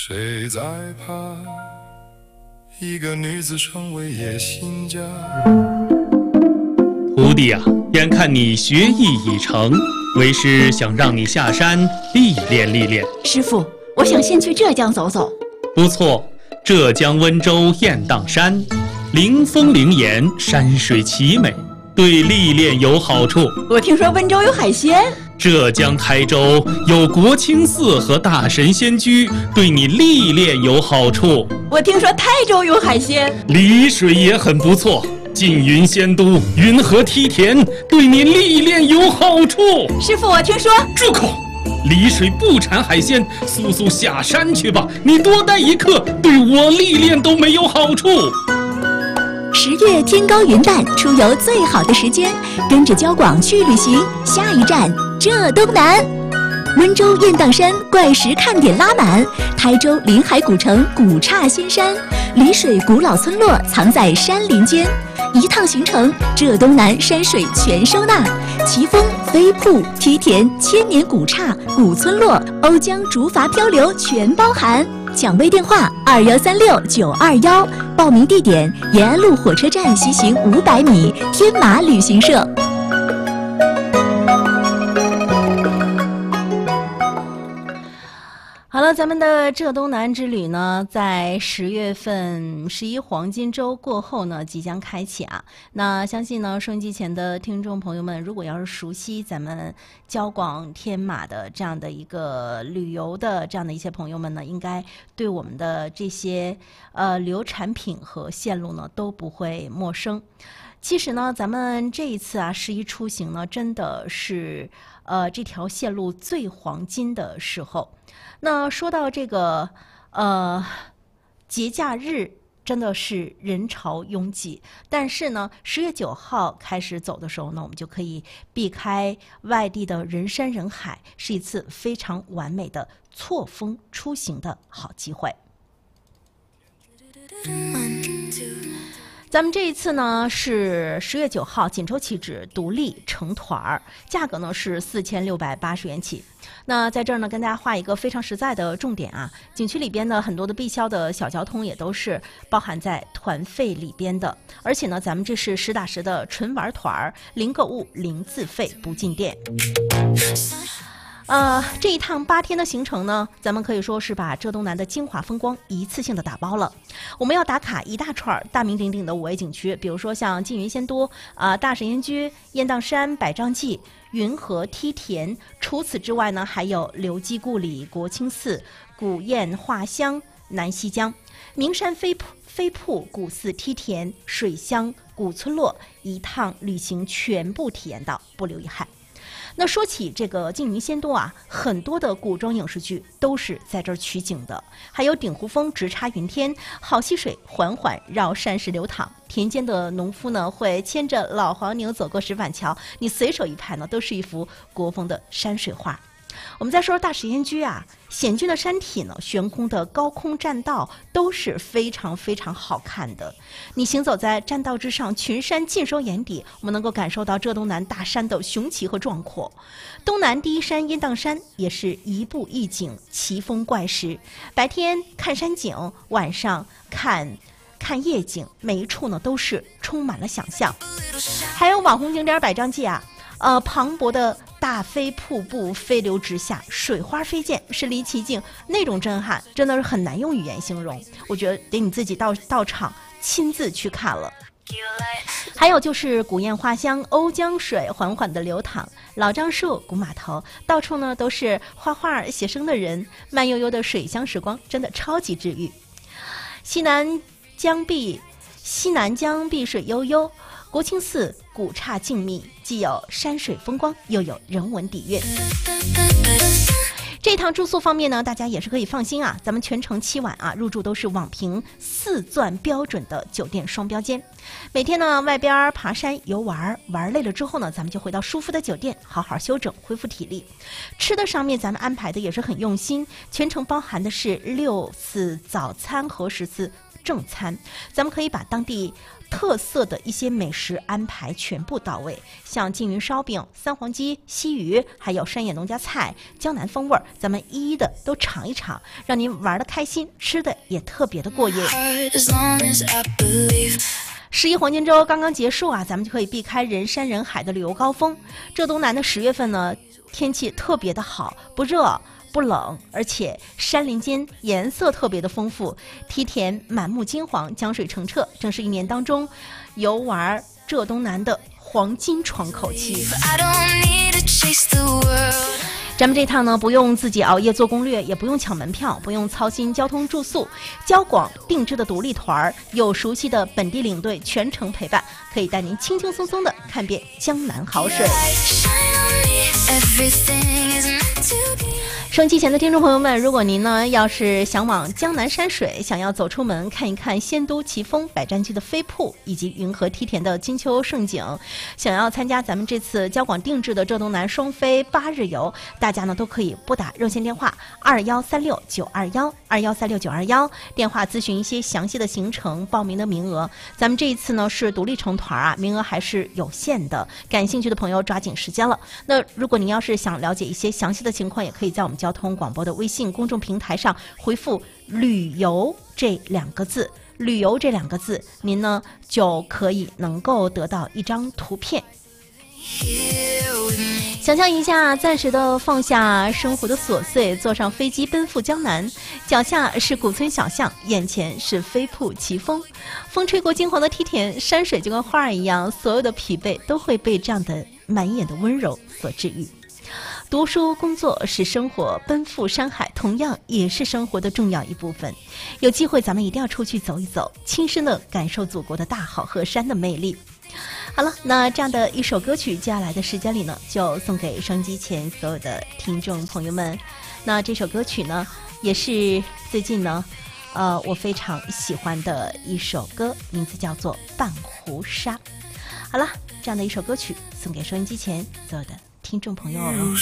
谁在怕一个女子成为野心家？ 徒弟啊，眼看你学艺已成，为师想让你下山历练历练。 师父，我想先去浙江走走。 不错，浙江温州雁荡山，灵峰灵岩，山水奇美，对历练有好处。 我听说温州有海鲜。 浙江台州有国清寺和大神仙居，对你历练有好处。 我听说台州有海鲜。 丽水也很不错，缙云仙都，云河梯田，对你历练有好处。 师父，我听说…… 住口！丽水不产海鲜，速速下山去吧！你多待一刻，对我历练都没有好处。 10月天高云淡，出游最好的时间，跟着交广去旅行。下一站浙东南，温州雁荡山怪石看点拉满，台州临海古城古刹仙山，丽水古老村落藏在山林间。一趟行程，浙东南山水全收纳，奇峰、飞瀑、梯田、千年古刹、古村落、瓯江竹筏漂流全包含。抢位电话2136-921，报名地点延安路火车站西行500米，天马旅行社。 好了，咱们的浙东南之旅呢，在10月份11黄金周过后呢，即将开启啊。那相信呢，收音机前的听众朋友们，如果要是熟悉咱们交广天马的这样的一个旅游的这样的一些朋友们呢，应该对我们的这些旅游产品和线路呢都不会陌生。其实呢，咱们这一次啊11出行呢，真的是这条线路最黄金的时候。那说到这个节假日，真的是人潮拥挤，但是呢10月9号开始走的时候呢，我们就可以避开外地的人山人海，是一次非常完美的错峰出行的好机会。咱们这一次呢是10月9号锦州起止，独立成团儿，价格呢是4680元起。那在这儿呢，跟大家画一个非常实在的重点啊，景区里边的很多的必销的小交通也都是包含在团费里边的，而且呢，咱们这是实打实的纯玩团儿，零购物、零自费、不进店。这一趟8天的行程呢，咱们可以说是把浙东南的精华风光一次性的打包了。我们要打卡一大串大名鼎鼎的5位景区，比如说像缙云仙都、大神仙居、雁荡山、百丈记、云河梯田。除此之外呢，还有刘基故里、国清寺、古雁画乡、南溪江、名山飞瀑、古寺梯田、水乡、古村落，一趟旅行全部体验到，不留遗憾。那说起这个缙云仙都啊，很多的古装影视剧都是在这儿取景的，还有鼎湖峰直插云天，好溪水缓缓绕山石流淌，田间的农夫呢会牵着老黄牛走过石板桥，你随手一拍呢都是一幅国风的山水画。我们再说大神仙居啊，险峻的山体呢，悬空的高空栈道都是非常非常好看的。你行走在栈道之上，群山尽收眼底，我们能够感受到浙东南大山的雄奇和壮阔。东南第一山雁荡山也是一步一景，奇峰怪石。白天看山景，晚上看夜景，每一处呢都是充满了想象。还有网红景点百丈记啊，磅礴的大飞瀑布飞流直下，水花飞溅，身临其境，那种震撼真的是很难用语言形容。我觉得得你自己到场亲自去看了。还有就是古雁画乡，瓯江水缓缓的流淌，老樟树、古码头，到处呢都是画画写生的人，慢悠悠的水乡时光真的超级治愈。西南江碧水悠悠，国清寺古刹静谧，既有山水风光，又有人文底蕴。这趟住宿方面呢，大家也是可以放心啊，咱们全程7晚啊，入住都是网评4钻标准的酒店双标间。每天呢，外边爬山游玩累了之后呢，咱们就回到舒服的酒店，好好休整，恢复体力。吃的上面咱们安排的也是很用心，全程包含的是6次早餐和10次正餐，咱们可以把当地特色的一些美食安排全部到位，像缙云烧饼、三黄鸡、西鱼，还有山野农家菜、江南风味，咱们一一的都尝一尝，让您玩得开心，吃的也特别的过瘾。11黄金周刚刚结束啊，咱们就可以避开人山人海的旅游高峰。浙东南的10月份呢，天气特别的好，不热不冷，而且山林间颜色特别的丰富，梯田满目金黄，江水澄澈，正是一年当中游玩浙东南的黄金窗口期。咱们这趟呢，不用自己熬夜做攻略，也不用抢门票，不用操心交通住宿，交广定制的独立团，有熟悉的本地领队全程陪伴，可以带您轻轻松松的看遍江南好水。收音机前的听众朋友们，如果您呢要是想往江南山水，想要走出门看一看仙都奇峰、百战居的飞瀑以及云河梯田的金秋盛景，想要参加咱们这次交广定制的浙东南双飞8日游，大家呢都可以拨打热线电话2136-921，2136-921，电话咨询一些详细的行程、报名的名额。咱们这一次呢是独立成团啊，名额还是有限的，感兴趣的朋友抓紧时间了。那如果您要是想了解一些详细的情况，也可以在我们交通广播的微信公众平台上回复旅游这2个字，旅游这2个字，您呢就可以能够得到一张图片。想象一下，暂时的放下生活的琐碎，坐上飞机奔赴江南，脚下是古村小巷，眼前是飞瀑奇峰，风吹过金黄的梯田，山水就跟花儿一样，所有的疲惫都会被这样的满眼的温柔所治愈。读书工作是生活，奔赴山海同样也是生活的重要一部分。有机会咱们一定要出去走一走，亲身的感受祖国的大好河山的魅力。好了，那这样的一首歌曲，接下来的时间里呢，就送给收音机前所有的听众朋友们。那这首歌曲呢，也是最近呢，我非常喜欢的一首歌，名字叫做《半壶纱》。好了，这样的一首歌曲送给收音机前所有的听众朋友。